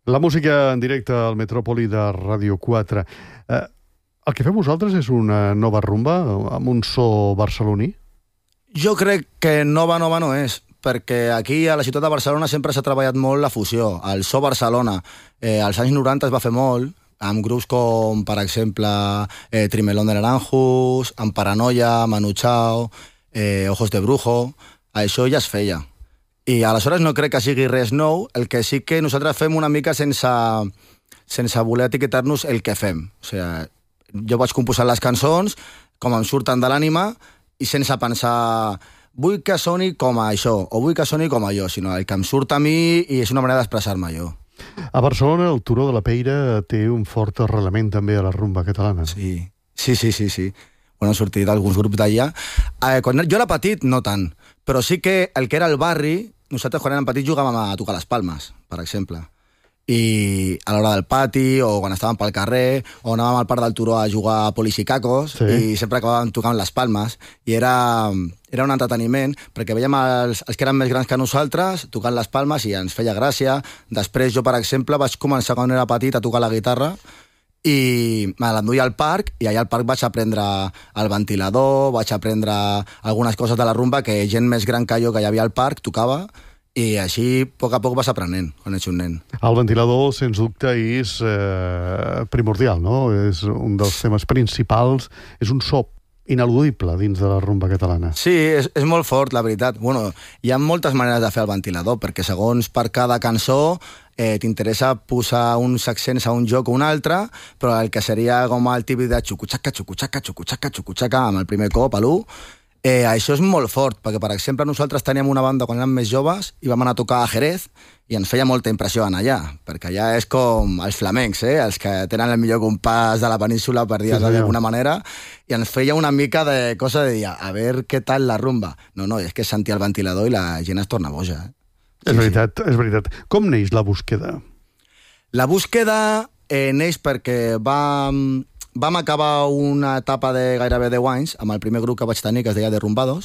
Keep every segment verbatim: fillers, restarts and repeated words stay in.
La música en directe al Metròpoli de Ràdio quatre. Eh, el que feu vosaltres és una nova rumba amb un so barceloní? Jo crec que nova, nova no és, perquè aquí a la ciutat de Barcelona sempre s'ha treballat molt la fusió, el so Barcelona. Eh, als anys noranta es va fer molt, amb grups com, per exemple, eh, Trimelón de Naranjos, amb Paranoia, Manu Chao, eh, Ojos de Brujo. Això ja es feia. I aleshores no crec que sigui res nou, el que sí que nosaltres fem una mica sense, sense voler etiquetar-nos el que fem. O sigui, jo vaig composar les cançons com em surten de l'ànima i sense pensar vull que soni com a això o vull que soni com a jo, sinó el que em surt a mi i és una manera d'expressar-me jo. A Barcelona el Turó de la Peira té un fort arrelament també a la rumba catalana. Sí, sí, sí, sí. sí. Bueno, han sortit alguns grups d'allà. Eh, quan jo era petit, no tant, però sí que el que era el barri, nosaltres quan érem petits jugàvem a tocar les palmes, per exemple. I a l'hora del pati, o quan estàvem pel carrer, o anàvem al parc del Turó a jugar a polis i cacos, sí. I sempre acabàvem tocant les palmes, i era, era un entreteniment, perquè veiem els, els que eren més grans que nosaltres tocant les palmes i ens feia gràcia. Després jo, per exemple, vaig començar quan era petit a tocar la guitarra, i me l'enduia al parc, i allà al parc vaig aprendre el ventilador, vaig aprendre algunes coses de la rumba que gent més gran que jo que hi havia al parc tocava, i així a poc a poc vas aprenent quan ets un nen. El ventilador, sens dubte, és eh, primordial, no? És un dels temes principals, és un so ineludible dins de la rumba catalana. Sí, és, és molt fort, la veritat. Bueno, hi ha moltes maneres de fer el ventilador, perquè segons per cada cançó eh, t'interessa posar uns accents a un joc o un altre, però el que seria com el típic de xucutxaca, xucutxaca, xucutxaca, xucutxaca, amb el primer cop, a l'u, eh, això és molt fort, perquè, per exemple, nosaltres teníem una banda quan érem més joves i vam anar a tocar a Jerez, i ens feia molta impressió anar allà, perquè allà és com els flamencs, eh? Els que tenen el millor compàs de la península, per dir-ho sí, d'alguna manera, i ens feia una mica de cosa de dir, a veure què tal la rumba. No, no, és que sentia el ventilador i la gent es torna boja. Eh? És sí, veritat, sí. és veritat. Com neix la búsqueda? La búsqueda eh, neix perquè vam, vam acabar una etapa de gairebé deu anys amb el primer grup que vaig tenir, que es deia Derrumbados,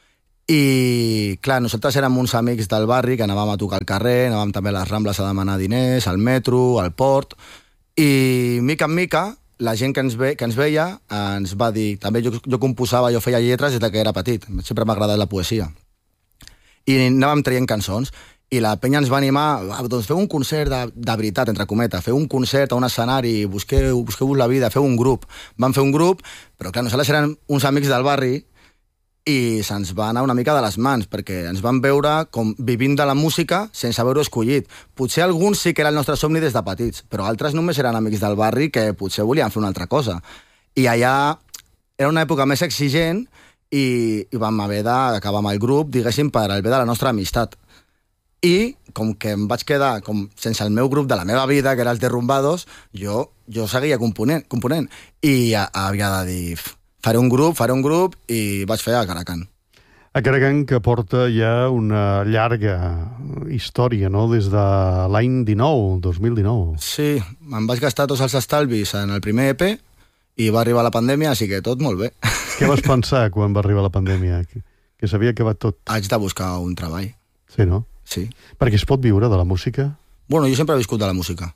i, clar, nosaltres érem uns amics del barri que anàvem a tocar al carrer, anàvem també a les Rambles a demanar diners, al metro, al port, i mica en mica la gent que ens, ve, que ens veia ens va dir... També jo, jo composava, jo feia lletres des que era petit, sempre m'ha agradat la poesia. I anàvem traient cançons, i la penya ens va animar, ah, doncs feu un concert de, de veritat, entre cometes, feu un concert a un escenari, busqueu, busqueu la vida, feu un grup. Vam fer un grup, però clar, nosaltres érem uns amics del barri, i se'ns va anar una mica de les mans, perquè ens van veure com vivint de la música sense haver-ho escollit. Potser alguns sí que era el nostre somni des de petits, però altres només eren amics del barri que potser volien fer una altra cosa. I allà era una època més exigent i, i vam haver d'acabar amb el grup, diguéssim, per al bé de la nostra amistat. I com que em vaig quedar com sense el meu grup de la meva vida, que era els Derrumbados, jo, jo seguia component, component i havia de dir... faré un grup, faré un grup, i vaig fer a Caracan. A Caracan, que porta ja una llarga història, no?, des de l'any dinou, dos mil dinou. Sí, em vaig gastar tots els estalvis en el primer E P i va arribar la pandèmia, així que tot molt bé. Què vas pensar quan va arribar la pandèmia? Que s'havia acabat tot? Haig de buscar un treball. Sí, no? Sí. Perquè es pot viure de la música? Bueno, jo sempre he viscut de la música.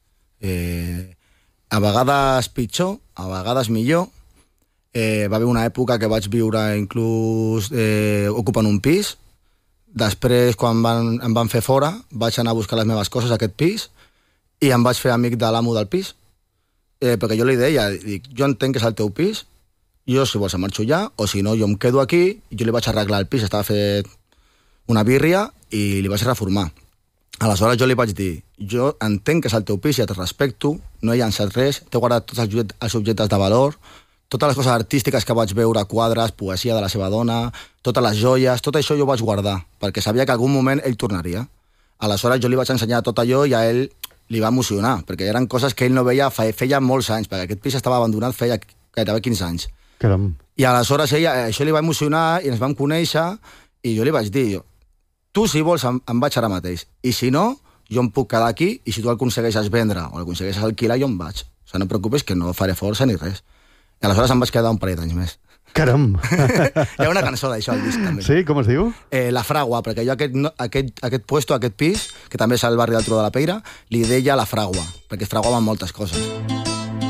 Eh, a vegades pitjor, a vegades millor. Eh, va haver una època que vaig viure inclús eh, ocupant un pis. Després, quan van, em van fer fora, vaig anar a buscar les meves coses a aquest pis i em vaig fer amic de l'amo del pis. Eh, perquè jo li deia, dic, jo entenc que és el teu pis, jo si vols em marxo ja, o si no, jo em quedo aquí, i jo li vaig arreglar el pis, estava fet una birria i li vaig reformar. Aleshores jo li vaig dir, jo entenc que és el teu pis, ja te respecto, no he llançat res, t'he guardat tots els objectes de valor, totes les coses artístiques que vaig veure, quadres, poesia de la seva dona, totes les joies, tot això jo ho vaig guardar, perquè sabia que algun moment ell tornaria. Aleshores jo li vaig ensenyar tot allò i a ell li va emocionar, perquè eren coses que ell no veia feia molts anys, perquè aquest pis estava abandonat feia gairebé quinze anys. Caram. I aleshores ell, això li va emocionar i ens vam conèixer i jo li vaig dir, jo, tu si vols em, em vaig ara mateix, i si no, jo em puc quedar aquí i si tu el aconsegueixes vendre o l'aconsegueixes alquilar, jo em vaig. O sigui, no et preocupes que no faré força ni res. I aleshores em vaig quedar un parell d'anys més. Caram! Hi ha una cançó d'això al disc, també. Sí? Com es diu? Eh, la Fragua, perquè jo aquest, no, aquest, aquest puesto, aquest pis, que també és al barri del Turó de la Peira, li deia la Fragua, perquè es fraguaven moltes coses.